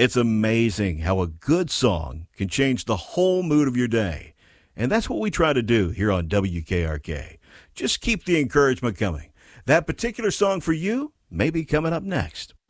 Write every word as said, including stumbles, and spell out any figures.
It's amazing how a good song can change the whole mood of your day. And that's what we try to do here on W K R K. Just keep the encouragement coming. That particular song for you may be coming up next.